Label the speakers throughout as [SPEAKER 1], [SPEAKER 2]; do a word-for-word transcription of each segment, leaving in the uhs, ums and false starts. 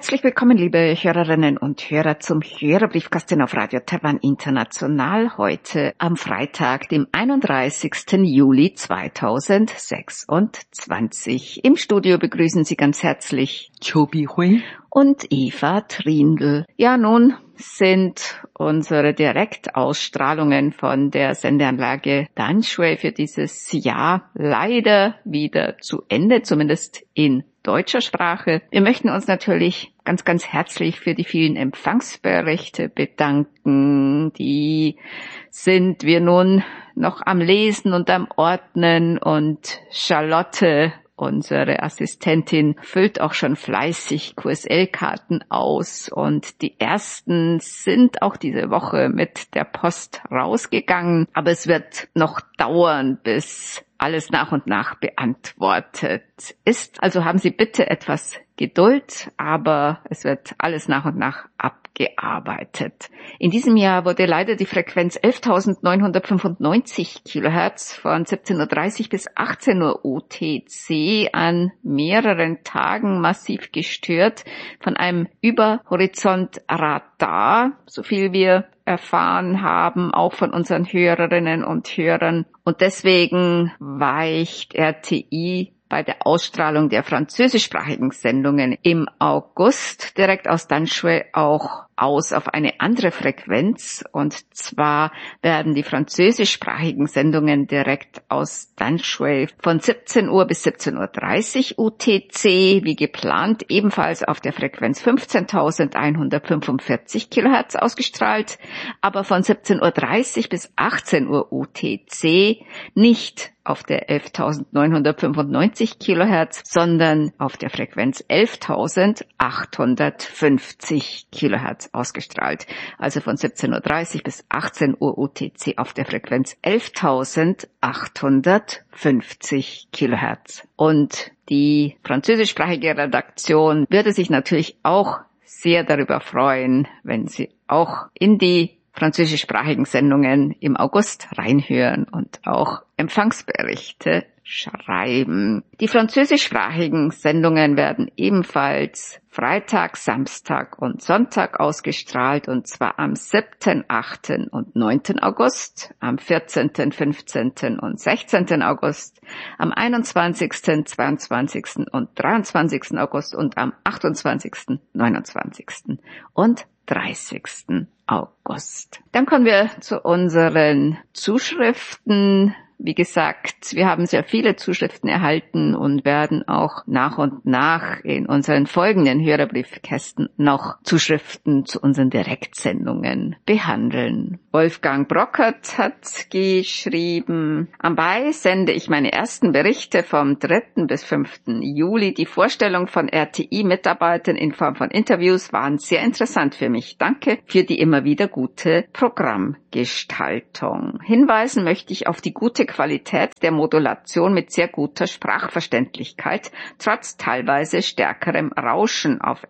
[SPEAKER 1] Herzlich willkommen, liebe Hörerinnen und Hörer, zum Hörerbriefkasten auf Radio Taiwan International heute am Freitag, dem einunddreißigsten Juli zweitausendsechsundzwanzig. Im Studio begrüßen Sie ganz herzlich
[SPEAKER 2] Chiu Bihui
[SPEAKER 1] und Eva Trindl. Ja, nun sind unsere Direktausstrahlungen von der Sendeanlage Danshui für dieses Jahr leider wieder zu Ende, zumindest in deutscher Sprache. Wir möchten uns natürlich ganz, ganz herzlich für die vielen Empfangsberichte bedanken. Die sind wir nun noch am Lesen und am Ordnen, und Charlotte, unsere Assistentin, füllt auch schon fleißig Q S L-Karten aus, und die ersten sind auch diese Woche mit der Post rausgegangen. Aber es wird noch dauern, bis alles nach und nach beantwortet ist. Also haben Sie bitte etwas Geduld, aber es wird alles nach und nach abgearbeitet. In diesem Jahr wurde leider die Frequenz elftausendneunhundertfünfundneunzig Kilohertz von siebzehn Uhr dreißig bis achtzehn Uhr U T C an mehreren Tagen massiv gestört von einem Überhorizontradar, so viel wir erfahren haben, auch von unseren Hörerinnen und Hörern. Und deswegen weicht R T I bei der Ausstrahlung der französischsprachigen Sendungen im August direkt aus Danshui auch aus auf eine andere Frequenz, und zwar werden die französischsprachigen Sendungen direkt aus Danshui von siebzehn Uhr bis siebzehn Uhr dreißig U T C wie geplant ebenfalls auf der Frequenz fünfzehntausendeinhundertfünfundvierzig Kilohertz ausgestrahlt, aber von siebzehn Uhr dreißig bis achtzehn Uhr U T C nicht auf der elftausendneunhundertfünfundneunzig Kilohertz, sondern auf der Frequenz elftausendachthundertfünfzig Kilohertz ausgestrahlt. Also von siebzehn Uhr dreißig bis achtzehn Uhr U T C auf der Frequenz elftausendachthundertfünfzig Kilohertz. Und die französischsprachige Redaktion würde sich natürlich auch sehr darüber freuen, wenn Sie auch in die französischsprachigen Sendungen im August reinhören und auch Empfangsberichte schreiben. Die französischsprachigen Sendungen werden ebenfalls Freitag, Samstag und Sonntag ausgestrahlt, und zwar am siebten, achten und neunten August, am vierzehnten, fünfzehnten und sechzehnten August, am einundzwanzigsten, zweiundzwanzigsten und dreiundzwanzigsten August und am achtundzwanzigsten, neunundzwanzigsten und dreißigsten August. Dann kommen wir zu unseren Zuschriften. Wie gesagt, wir haben sehr viele Zuschriften erhalten und werden auch nach und nach in unseren folgenden Hörerbriefkästen noch Zuschriften zu unseren Direktsendungen behandeln. Wolfgang Brockert hat geschrieben: Am Mai sende ich meine ersten Berichte vom dritten bis fünften Juli. Die Vorstellung von R T I-Mitarbeitern in Form von Interviews waren sehr interessant für mich. Danke für die immer wieder gute Programmgestaltung. Hinweisen möchte ich auf die gute Qualität der Modulation mit sehr guter Sprachverständlichkeit, trotz teilweise stärkerem Rauschen auf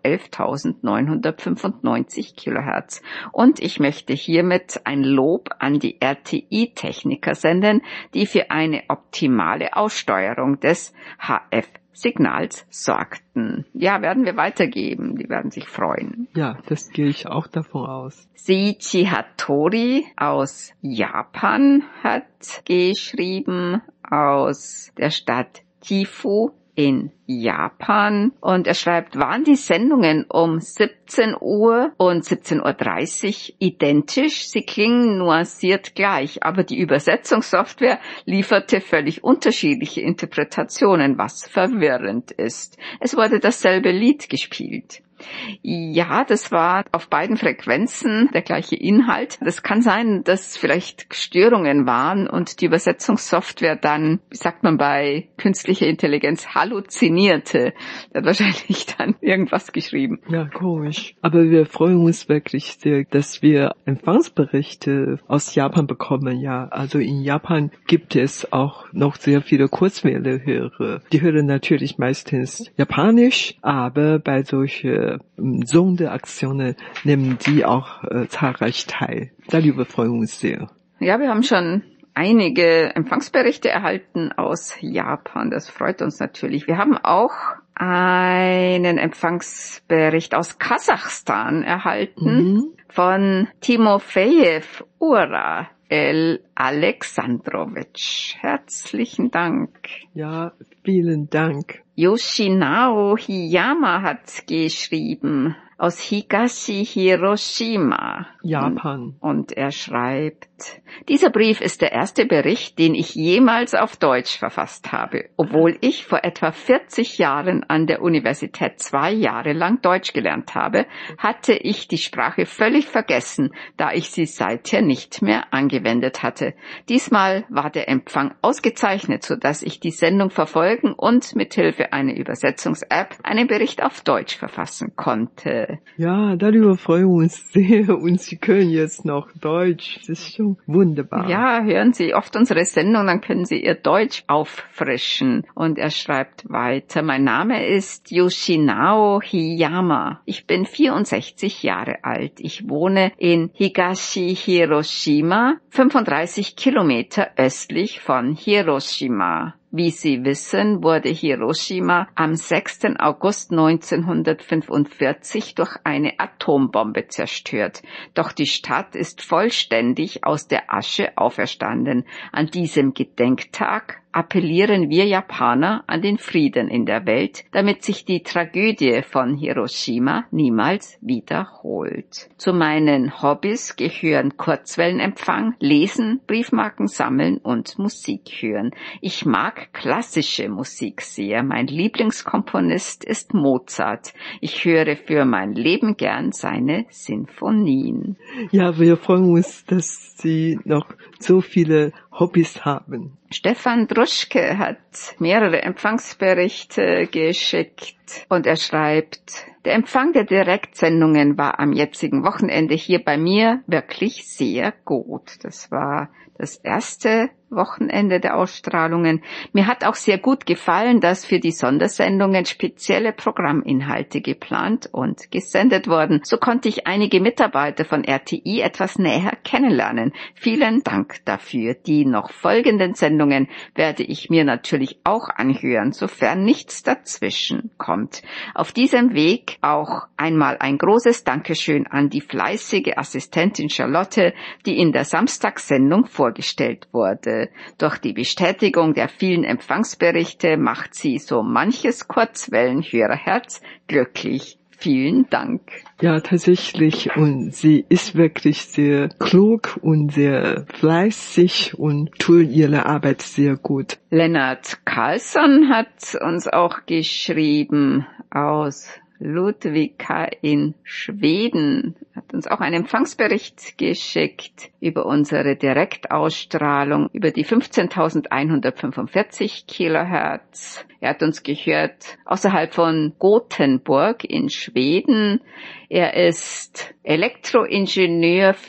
[SPEAKER 1] elftausendneunhundertfünfundneunzig Kilohertz. Und ich möchte hiermit ein Lob an die R T I-Techniker senden, die für eine optimale Aussteuerung des H F Signals sorgten. Ja, werden wir weitergeben. Die werden sich freuen.
[SPEAKER 2] Ja, das gehe ich auch davon aus.
[SPEAKER 1] Seiichi Hattori aus Japan hat geschrieben, aus der Stadt Gifu in Japan, und er schreibt: Waren die Sendungen um siebzehn Uhr und siebzehn Uhr dreißig identisch? Sie klingen nuanciert gleich, aber die Übersetzungssoftware lieferte völlig unterschiedliche Interpretationen, was verwirrend ist. Es wurde dasselbe Lied gespielt. Ja, das war auf beiden Frequenzen der gleiche Inhalt. Das kann sein, dass vielleicht Störungen waren und die Übersetzungssoftware dann, wie sagt man bei künstlicher Intelligenz, halluzinierte. Der hat wahrscheinlich dann irgendwas geschrieben.
[SPEAKER 2] Ja, komisch. Aber wir freuen uns wirklich sehr, dass wir Empfangsberichte aus Japan bekommen. Ja, also in Japan gibt es auch noch sehr viele Kurzwelle-Hörer. Die hören natürlich meistens Japanisch, aber bei solchen Sonderaktionen nehmen die auch äh, zahlreich teil. Darüber freuen wir uns sehr.
[SPEAKER 1] Ja, wir haben schon einige Empfangsberichte erhalten aus Japan. Das freut uns natürlich. Wir haben auch einen Empfangsbericht aus Kasachstan erhalten
[SPEAKER 2] Mhm.
[SPEAKER 1] von Timofejew Ura El Alexandrowitsch. Herzlichen Dank.
[SPEAKER 2] Ja, vielen Dank.
[SPEAKER 1] Yoshinao Hiyama hat geschrieben aus Higashi Hiroshima.
[SPEAKER 2] Japan.
[SPEAKER 1] Und er schreibt, dieser Brief ist der erste Bericht, den ich jemals auf Deutsch verfasst habe. Obwohl ich vor etwa vierzig Jahren an der Universität zwei Jahre lang Deutsch gelernt habe, hatte ich die Sprache völlig vergessen, da ich sie seither nicht mehr angewendet hatte. Diesmal war der Empfang ausgezeichnet, sodass ich die Sendung verfolgen und mithilfe einer Übersetzungs-App einen Bericht auf Deutsch verfassen konnte.
[SPEAKER 2] Ja, darüber freuen wir uns sehr und Sie können jetzt noch Deutsch. Das ist schon wunderbar.
[SPEAKER 1] Ja, hören Sie oft unsere Sendung, dann können Sie Ihr Deutsch auffrischen. Und er schreibt weiter, mein Name ist Yoshinao Hiyama. Ich bin vierundsechzig Jahre alt. Ich wohne in Higashi Hiroshima, fünfunddreißig Kilometer östlich von Hiroshima. Wie Sie wissen, wurde Hiroshima am sechsten August neunzehnhundertfünfundvierzig durch eine Atombombe zerstört. Doch die Stadt ist vollständig aus der Asche auferstanden. An diesem Gedenktag appellieren wir Japaner an den Frieden in der Welt, damit sich die Tragödie von Hiroshima niemals wiederholt. Zu meinen Hobbys gehören Kurzwellenempfang, Lesen, Briefmarken sammeln und Musik hören. Ich mag klassische Musik sehr. Mein Lieblingskomponist ist Mozart. Ich höre für mein Leben gern seine Sinfonien.
[SPEAKER 2] Ja, wir freuen uns, dass Sie noch so viele Hobbys haben.
[SPEAKER 1] Stefan Druschke hat mehrere Empfangsberichte geschickt und er schreibt, der Empfang der Direktsendungen war am jetzigen Wochenende hier bei mir wirklich sehr gut. Das war das erste Wochenende der Ausstrahlungen. Mir hat auch sehr gut gefallen, dass für die Sondersendungen spezielle Programminhalte geplant und gesendet wurden. So konnte ich einige Mitarbeiter von R T I etwas näher kennenlernen. Vielen Dank dafür. Die noch folgenden Sendungen werde ich mir natürlich auch anhören, sofern nichts dazwischen kommt. Auf diesem Weg auch einmal ein großes Dankeschön an die fleißige Assistentin Charlotte, die in der Samstagssendung vorgestellt wurde. Durch die Bestätigung der vielen Empfangsberichte macht sie so manches Kurzwellenhörerherz glücklich. Vielen Dank.
[SPEAKER 2] Ja, tatsächlich. Und sie ist wirklich sehr klug und sehr fleißig und tut ihre Arbeit sehr gut.
[SPEAKER 1] Lennart Carlsson hat uns auch geschrieben aus Ludwika in Schweden, hat uns auch einen Empfangsbericht geschickt über unsere Direktausstrahlung über die fünfzehntausendeinhundertfünfundvierzig Kilohertz. Er hat uns gehört außerhalb von Gothenburg in Schweden. Er ist Elektroingenieur